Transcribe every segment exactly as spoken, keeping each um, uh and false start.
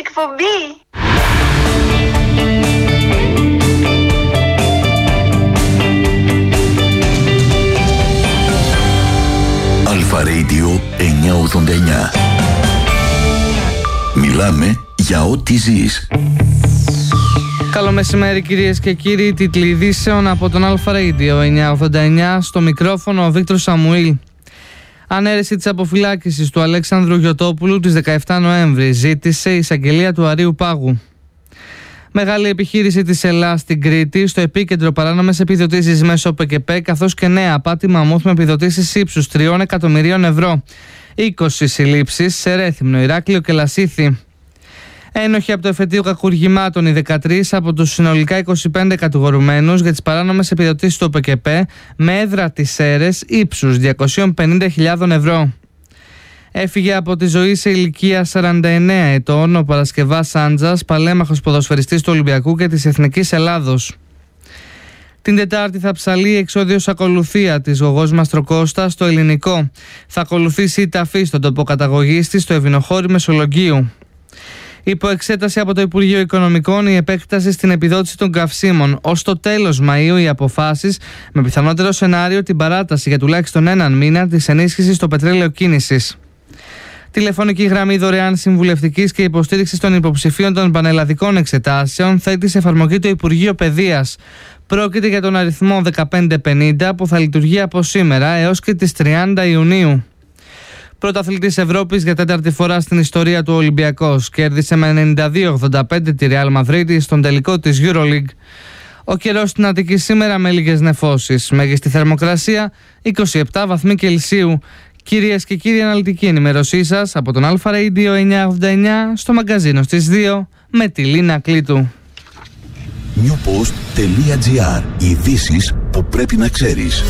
εκπομπή. Αλφα Radio εννιακόσια ογδόντα εννιά. Μιλάμε για ό,τι ζεις. Καλό μεσημέρι κυρίες και κύριοι, τίτλοι ειδήσεων από τον Αλφα Radio εννιακόσια ογδόντα εννιά, στο μικρόφωνο ο Βίκτορ Σαμουήλ. Ανέρεση της αποφυλάκησης του Αλέξανδρου Γιωτόπουλου της δεκαεφτά Νοέμβρη ζήτησε η εισαγγελία του Αρείου Πάγου. Μεγάλη επιχείρηση της Ελλάς στην Κρήτη, στο επίκεντρο παράνομες επιδοτήσεις μέσω ΠΚΠ, καθώς και νέα απάτη μαμούθ με επιδοτήσεις ύψους τριών εκατομμυρίων ευρώ. είκοσι συλλήψεις σε Ρέθυμνο, Ηράκλειο και Λασίθι. Ένοχοι από το εφετείο κακουργημάτων οι δεκατρείς από τους συνολικά είκοσι πέντε κατηγορουμένους για τις παράνομες επιδοτήσεις του ΠΚΠ με έδρα τις Σέρρες ύψους διακόσιες πενήντα χιλιάδες ευρώ. Έφυγε από τη ζωή σε ηλικία σαράντα εννέα ετών ο Παρασκευάς Σάντζας, παλέμαχος ποδοσφαιριστής του Ολυμπιακού και της Εθνικής Ελλάδος. Την Τετάρτη θα ψαλεί εξόδιος ακολουθία της Γογός Μαστροκώστα στο Ελληνικό. Θα ακολουθήσει η ταφή στον τόπο καταγωγής της στο Ευηνοχώρι Μεσολογγίου. Υπό εξέταση από το Υπουργείο Οικονομικών η επέκταση στην επιδότηση των καυσίμων ως το τέλος Μαΐου, οι αποφάσεις με πιθανότερο σενάριο την παράταση για τουλάχιστον έναν μήνα της ενίσχυσης στο πετρέλαιο κίνησης. Τηλεφωνική γραμμή δωρεάν συμβουλευτικής και υποστήριξης των υποψηφίων των πανελλαδικών εξετάσεων θέτει σε εφαρμογή το Υπουργείο Παιδείας. Πρόκειται για τον αριθμό δεκαπέντε πενήντα που θα λειτουργεί από σήμερα έως και τις τριάντα Ιουνίου. Πρωταθλητής Ευρώπης για τέταρτη φορά στην ιστορία του Ολυμπιακός, κέρδισε με ενενήντα δύο ογδόντα πέντε τη Real Madrid στον τελικό της EuroLeague. Ο καιρός στην Αττική σήμερα με λίγες νεφώσεις. Μέγιστη θερμοκρασία είκοσι επτά βαθμοί Κελσίου. Κυρίες και κύριοι, αναλυτική ενημέρωσή σας από τον Αλφα Radio εννιακόσια ογδόντα εννιά στο μαγκαζίνο στις δύο με τη Λίνα Κλήτου. newpost.gr. Ειδήσεις που πρέπει να ξέρεις.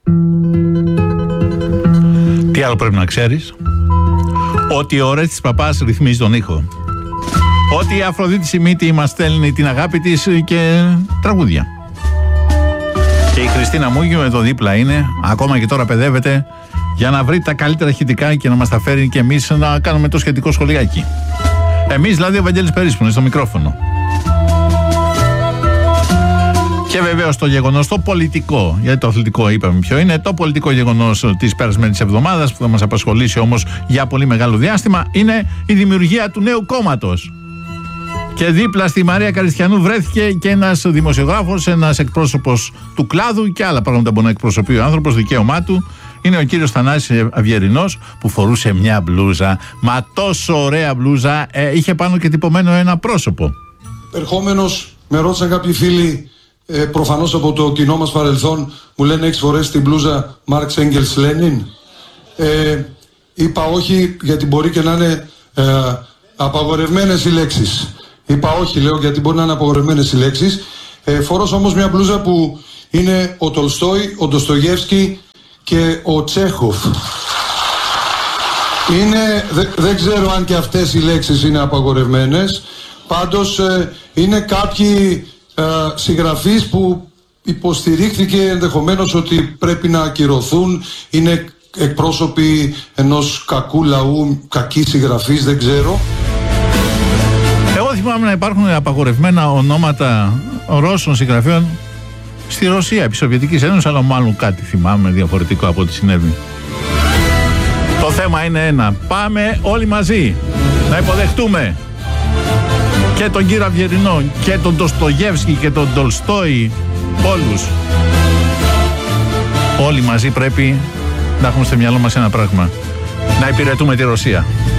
Τι άλλο πρέπει να ξέρεις? Ότι ο Ορέστης Παπάς ρυθμίζει τον ήχο. Ότι η Αφροδίτη Σιμίτη μας στέλνει την αγάπη της και τραγούδια. Και η Χριστίνα Μούγιου εδώ δίπλα είναι, ακόμα και τώρα παιδεύεται, για να βρει τα καλύτερα ηχητικά και να μας τα φέρει και εμείς να κάνουμε το σχετικό σχολιάκι. Εμείς δηλαδή ο Βαγγέλης Περίσπου στο μικρόφωνο. Και βεβαίως το γεγονός, το πολιτικό, γιατί το αθλητικό είπαμε ποιο είναι, το πολιτικό γεγονός της περασμένης εβδομάδας που θα μας απασχολήσει όμως για πολύ μεγάλο διάστημα, είναι η δημιουργία του νέου κόμματος. Και δίπλα στη Μαρία Καριστιανού βρέθηκε και ένας δημοσιογράφος, ένας εκπρόσωπος του κλάδου και άλλα πράγματα μπορεί να εκπροσωπεί ο άνθρωπος, δικαίωμά του. Είναι ο κύριος Θανάσης Αυγερινός που φορούσε μια μπλούζα, μα τόσο ωραία μπλούζα, ε, είχε πάνω και τυπωμένο ένα πρόσωπο. Ερχόμενος, με ρώτησαν κάποιοι φίλοι, ε, προφανώς από το κοινό μας παρελθόν, μου λένε έχεις φορέσει την μπλούζα Μάρξ Έγγελς Λένιν. Ε, είπα όχι, γιατί μπορεί και να είναι ε, απαγορευμένες οι λέξεις. Είπα όχι, λέω, γιατί μπορεί να είναι απαγορευμένες οι λέξεις. Ε, φορώσα όμως μια μπλούζα που είναι ο Τολστόι, ο Ντοστογεύσκι και ο Τσέχοφ. Είναι, δε, δεν ξέρω αν και αυτές οι λέξεις είναι απαγορευμένες. Πάντως ε, είναι κάποιοι ε, συγγραφείς που υποστηρίχθηκε ενδεχομένως ότι πρέπει να ακυρωθούν. Είναι εκπρόσωποι ενός κακού λαού, κακοί συγγραφείς, δεν ξέρω. Εγώ θυμάμαι να υπάρχουν απαγορευμένα ονόματα Ρώσων συγγραφέων στη Ρωσία, επί Σοβιετικής Ένωσης, αλλά μάλλον κάτι θυμάμαι διαφορετικό από ό,τι συνέβη. Το θέμα είναι ένα. Πάμε όλοι μαζί να υποδεχτούμε και τον κύριο Αυγερινό και τον Ντοστογεύσκι και τον Τολστόι, όλους. Όλοι μαζί πρέπει να έχουμε στο μυαλό μας ένα πράγμα. Να υπηρετούμε τη Ρωσία.